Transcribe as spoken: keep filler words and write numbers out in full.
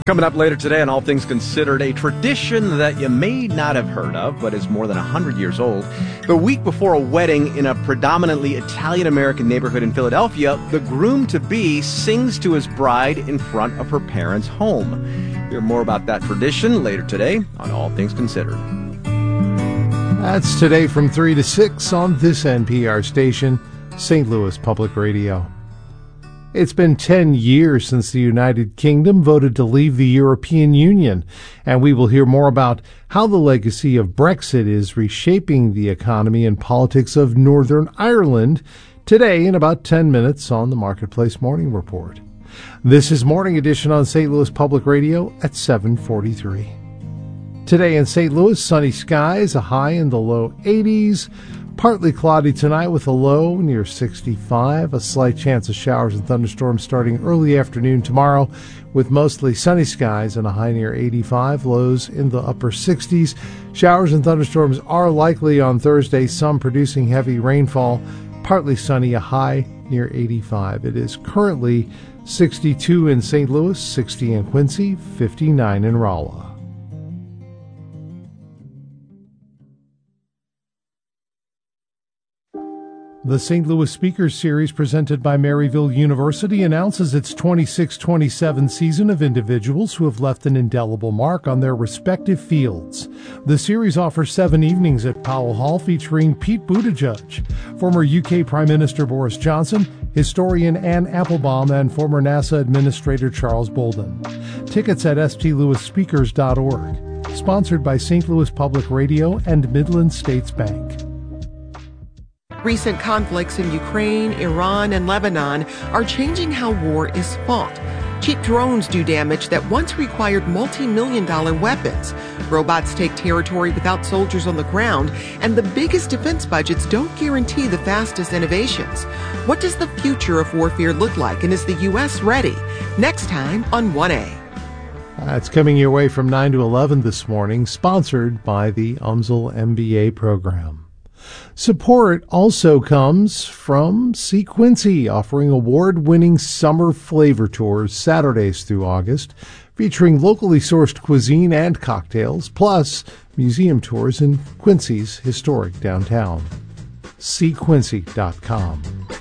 Coming up later today on All Things Considered, a tradition that you may not have heard of, but is more than one hundred years old. The week before a wedding in a predominantly Italian-American neighborhood in Philadelphia, the groom-to-be sings to his bride in front of her parents' home. Hear more about that tradition later today on All Things Considered. That's today from three to six on this N P R station, Saint Louis Public Radio. It's been ten years since the United Kingdom voted to leave the European Union, and we will hear more about how the legacy of Brexit is reshaping the economy and politics of Northern Ireland today in about ten minutes on the Marketplace Morning Report. This is Morning Edition on Saint Louis Public Radio at seven forty-three. Today in Saint Louis, sunny skies, a high in the low eighties. Partly cloudy tonight with a low near sixty-five. A slight chance of showers and thunderstorms starting early afternoon tomorrow with mostly sunny skies and a high near eighty-five. Lows in the upper sixties. Showers and thunderstorms are likely on Thursday, some producing heavy rainfall. Partly sunny, a high near eighty-five. It is currently sixty-two in Saint Louis, sixty in Quincy, fifty-nine in Rolla. The Saint Louis Speakers Series presented by Maryville University announces its twenty-six twenty-seven season of individuals who have left an indelible mark on their respective fields. The series offers seven evenings at Powell Hall featuring Pete Buttigieg, former U K Prime Minister Boris Johnson, historian Anne Applebaum, and former NASA Administrator Charles Bolden. Tickets at s t louis speakers dot org. Sponsored by Saint Louis Public Radio and Midland States Bank. Recent conflicts in Ukraine, Iran, and Lebanon are changing how war is fought. Cheap drones do damage that once required multi-million dollar weapons. Robots take territory without soldiers on the ground, and the biggest defense budgets don't guarantee the fastest innovations. What does the future of warfare look like, and is the U S ready? Next time on one A. That's coming your way from nine to eleven this morning, sponsored by the U M S L M B A program. Support also comes from C. Quincy, offering award-winning summer flavor tours Saturdays through August, featuring locally sourced cuisine and cocktails, plus museum tours in Quincy's historic downtown. c quincy dot com.